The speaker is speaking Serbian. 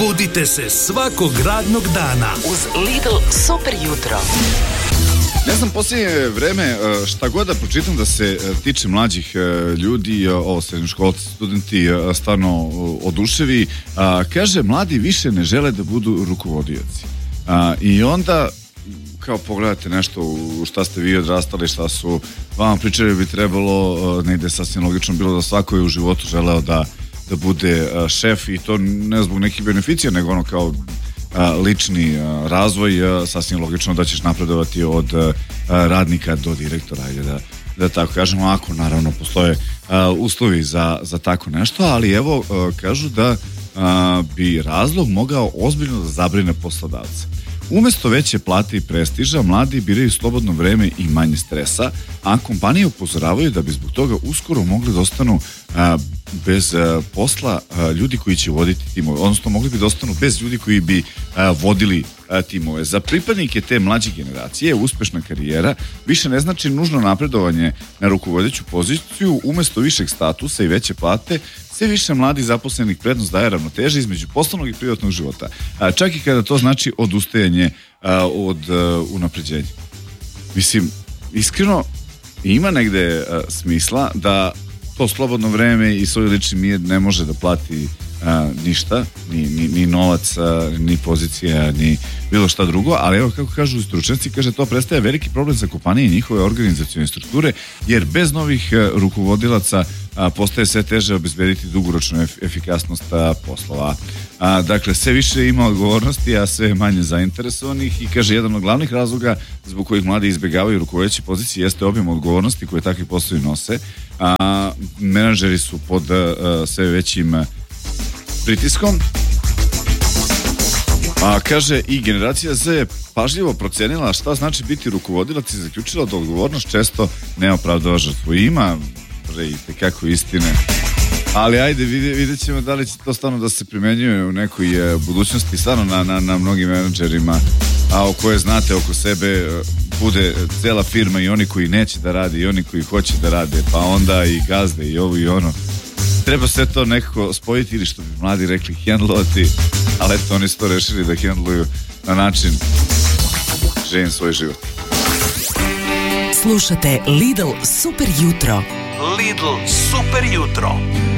Budite se svakog radnog dana uz Lidl super jutro. Ne znam, posljednje vreme šta god da pročitam da se tiče mlađih ljudi, ovo srednjoškolci, studenti, stvarno oduševi. Kaže, mladi više ne žele da budu rukovodioci. I onda kao pogledate nešto u šta ste vi odrastali, šta su vama pričali, bi trebalo negde sasvim logično bilo da svako je u životu želeo da bude šef, i to ne zbog nekih beneficija, nego ono kao lični razvoj, sasvim logično da ćeš napredovati od radnika do direktora, da tako kažemo, ako naravno postoje uslovi za tako nešto, ali evo kažu da bi razlog mogao ozbiljno da zabrine poslodavce. Umesto veće plate i prestiža, mladi biraju slobodno vreme i manje stresa, a kompanije upozoravaju da bi zbog toga uskoro mogli da ostanu bez posla ljudi koji će voditi timove, odnosno mogli bi da ostanu bez ljudi koji bi vodili timove. Za pripadnike te mlađe generacije uspešna karijera više ne znači nužno napredovanje na rukovodeću poziciju. Umesto višeg statusa i veće plate, sve više mladih zaposlenih prednost daje ravnoteže između poslovnog i privatnog života. Čak i kada to znači odustajanje od unapređenja. Mislim, iskreno ima negde smisla da to slobodno vreme i svoj lični mir ne može da plati ništa, ni novac, ni pozicija, ni bilo šta drugo, ali evo kako kažu stručnjaci, kaže to prestaje veliki problem za kompanije i njihove organizacione strukture, jer bez novih rukovodilaca postaje sve teže obezbediti dugoročnu efikasnost poslova. Dakle, sve više ima odgovornosti, a sve manje zainteresovanih, i kaže jedan od glavnih razloga zbog kojih mladi izbegavaju rukovodeće pozicije jeste obim odgovornosti koje takvi poslovi nose. Menadžeri su pod sve većim pritiskom. Kaže i generacija Z je pažljivo procenila šta znači biti rukovodilac i zaključila da odgovornost često ne opravdava žrtvu. Ima kako istine, ali ajde vidjet ćemo da li će to stvarno da se primenjuje u nekoj budućnosti, stvarno na mnogim menadžerima, a o koje znate oko sebe bude cela firma, i oni koji neće da rade i oni koji hoće da rade, pa onda i gazde i ovo i ono. Treba sve to nekako spojiti, ili što bi mladi rekli hendlovati, ali eto, oni su to rešili da hendluju na način živim svoj život. Slušate Lidl super jutro. Lidl super jutro.